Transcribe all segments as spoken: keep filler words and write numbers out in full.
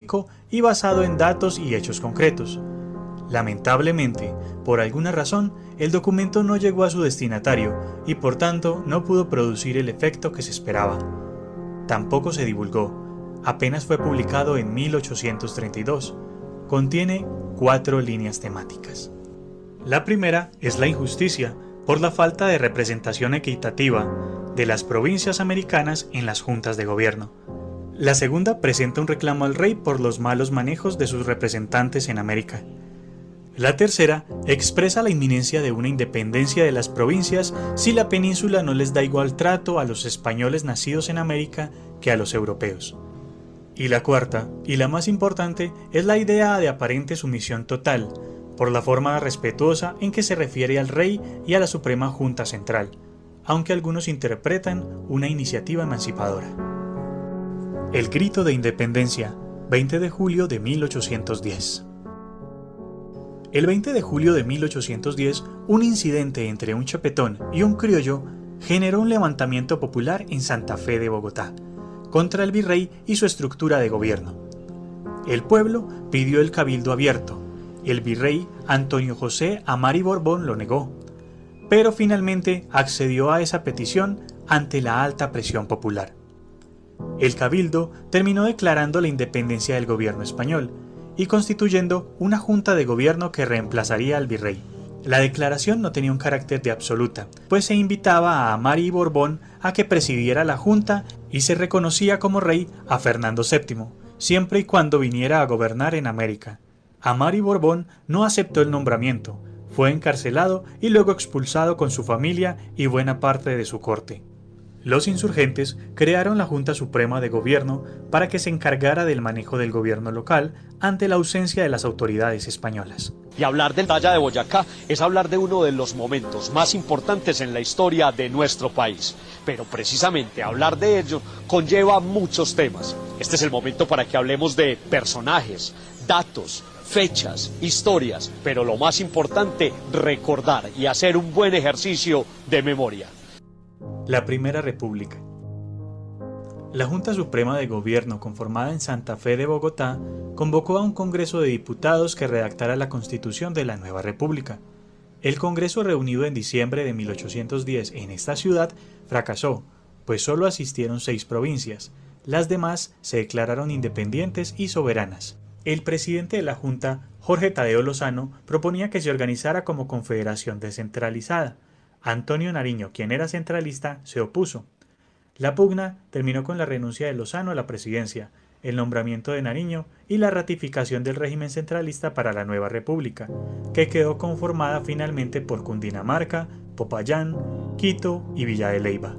verídico y basado en datos y hechos concretos. Lamentablemente, por alguna razón, el documento no llegó a su destinatario y por tanto no pudo producir el efecto que se esperaba. Tampoco se divulgó, apenas fue publicado en mil ochocientos treinta y dos. Contiene cuatro líneas temáticas. La primera es la injusticia por la falta de representación equitativa de las provincias americanas en las juntas de gobierno. La segunda presenta un reclamo al rey por los malos manejos de sus representantes en América. La tercera expresa la inminencia de una independencia de las provincias si la península no les da igual trato a los españoles nacidos en América que a los europeos. Y la cuarta, y la más importante, es la idea de aparente sumisión total, por la forma respetuosa en que se refiere al rey y a la Suprema Junta Central, aunque algunos interpretan una iniciativa emancipadora. El Grito de Independencia, veinte de julio de mil ochocientos diez. El veinte de julio de mil ochocientos diez, un incidente entre un chapetón y un criollo generó un levantamiento popular en Santa Fe de Bogotá, contra el virrey y su estructura de gobierno. El pueblo pidió el cabildo abierto. El virrey Antonio José Amari Borbón lo negó, pero finalmente accedió a esa petición ante la alta presión popular. El cabildo terminó declarando la independencia del gobierno español y constituyendo una junta de gobierno que reemplazaría al virrey. La declaración no tenía un carácter de absoluta, pues se invitaba a Amari Borbón a que presidiera la junta y se reconocía como rey a Fernando séptimo, siempre y cuando viniera a gobernar en América. Amari Borbón no aceptó el nombramiento, fue encarcelado y luego expulsado con su familia y buena parte de su corte. Los insurgentes crearon la Junta Suprema de Gobierno para que se encargara del manejo del gobierno local ante la ausencia de las autoridades españolas. Y hablar del Batalla de Boyacá es hablar de uno de los momentos más importantes en la historia de nuestro país. Pero precisamente hablar de ello conlleva muchos temas. Este es el momento para que hablemos de personajes, datos, fechas, historias, pero lo más importante, recordar y hacer un buen ejercicio de memoria. La Primera República. La Junta Suprema de Gobierno, conformada en Santa Fe de Bogotá, convocó a un Congreso de Diputados que redactara la Constitución de la nueva República. El Congreso, reunido en diciembre de mil ochocientos diez en esta ciudad, fracasó, pues solo asistieron seis provincias. Las demás se declararon independientes y soberanas. El presidente de la Junta, Jorge Tadeo Lozano, proponía que se organizara como confederación descentralizada. Antonio Nariño, quien era centralista, se opuso. La pugna terminó con la renuncia de Lozano a la presidencia, el nombramiento de Nariño y la ratificación del régimen centralista para la nueva república, que quedó conformada finalmente por Cundinamarca, Popayán, Quito y Villa de Leyva.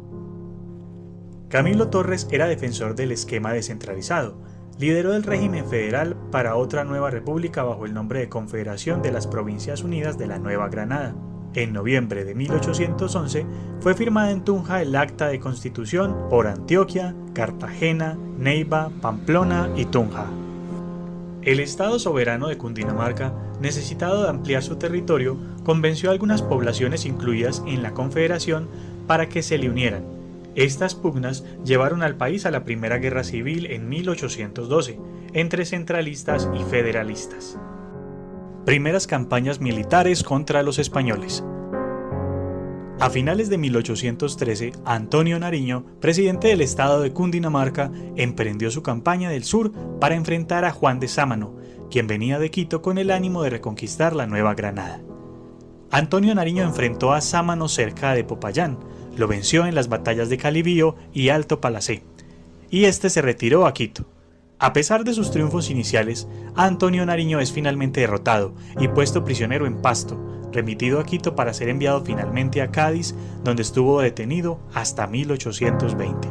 Camilo Torres era defensor del esquema descentralizado. Lideró el régimen federal para otra nueva república bajo el nombre de Confederación de las Provincias Unidas de la Nueva Granada. En noviembre de mil ochocientos once fue firmada en Tunja el Acta de Constitución por Antioquia, Cartagena, Neiva, Pamplona y Tunja. El Estado soberano de Cundinamarca, necesitado de ampliar su territorio, convenció a algunas poblaciones incluidas en la Confederación para que se le unieran. Estas pugnas llevaron al país a la Primera Guerra Civil en mil ochocientos doce, entre centralistas y federalistas. Primeras campañas militares contra los españoles. A finales de mil ochocientos trece, Antonio Nariño, presidente del estado de Cundinamarca, emprendió su campaña del sur para enfrentar a Juan de Sámano, quien venía de Quito con el ánimo de reconquistar la Nueva Granada. Antonio Nariño enfrentó a Sámano cerca de Popayán, lo venció en las batallas de Calibío y Alto Palacé, y este se retiró a Quito. A pesar de sus triunfos iniciales, Antonio Nariño es finalmente derrotado y puesto prisionero en Pasto, remitido a Quito para ser enviado finalmente a Cádiz, donde estuvo detenido hasta mil ochocientos veinte.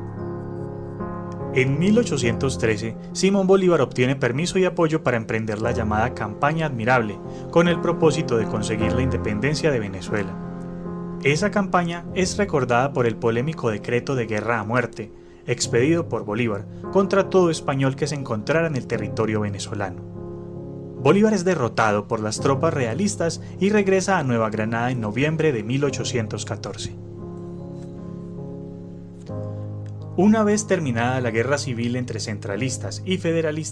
En mil ochocientos trece, Simón Bolívar obtiene permiso y apoyo para emprender la llamada Campaña Admirable, con el propósito de conseguir la independencia de Venezuela. Esa campaña es recordada por el polémico decreto de guerra a muerte, expedido por Bolívar contra todo español que se encontrara en el territorio venezolano. Bolívar es derrotado por las tropas realistas y regresa a Nueva Granada en noviembre de mil ochocientos catorce. Una vez terminada la guerra civil entre centralistas y federalistas,